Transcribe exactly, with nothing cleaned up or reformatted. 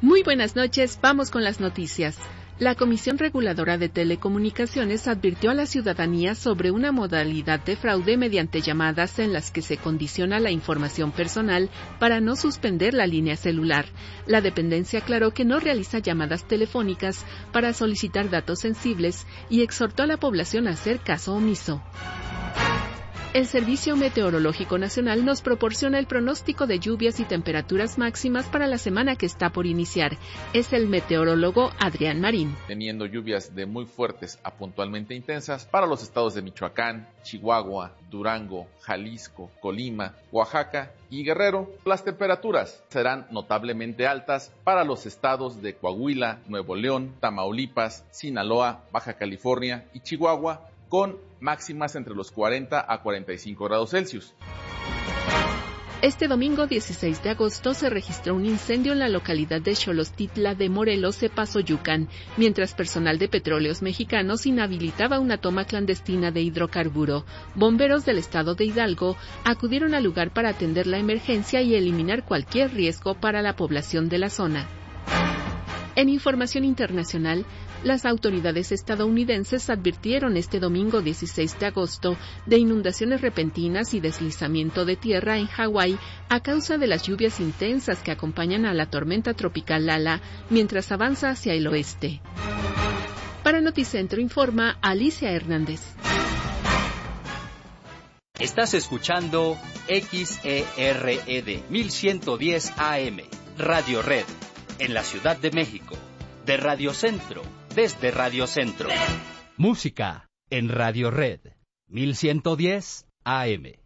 Muy buenas noches, vamos con las noticias. La Comisión Reguladora de Telecomunicaciones advirtió a la ciudadanía sobre una modalidad de fraude mediante llamadas en las que se condiciona la información personal para no suspender la línea celular. La dependencia aclaró que no realiza llamadas telefónicas para solicitar datos sensibles y exhortó a la población a hacer caso omiso. El Servicio Meteorológico Nacional nos proporciona el pronóstico de lluvias y temperaturas máximas para la semana que está por iniciar. Es el meteorólogo Adrián Marín. Teniendo lluvias de muy fuertes a puntualmente intensas para los estados de Michoacán, Chihuahua, Durango, Jalisco, Colima, Oaxaca y Guerrero. Las temperaturas serán notablemente altas para los estados de Coahuila, Nuevo León, Tamaulipas, Sinaloa, Baja California y Chihuahua, con máximas entre los cuarenta a cuarenta y cinco grados Celsius. Este domingo dieciséis de agosto se registró un incendio en la localidad de Xolostitla de Morelos, Epazoyucan, mientras personal de Petróleos Mexicanos inhabilitaba una toma clandestina de hidrocarburo. Bomberos del estado de Hidalgo acudieron al lugar para atender la emergencia y eliminar cualquier riesgo para la población de la zona. En información internacional, las autoridades estadounidenses advirtieron este domingo dieciséis de agosto de inundaciones repentinas y deslizamiento de tierra en Hawái a causa de las lluvias intensas que acompañan a la tormenta tropical Lala mientras avanza hacia el oeste. Para Noticentro informa Alicia Hernández. Estás escuchando X E R E D mil ciento diez A M, Radio Red, en la Ciudad de México, de Radio Centro, desde Radio Centro. Música en Radio Red, mil ciento diez A M.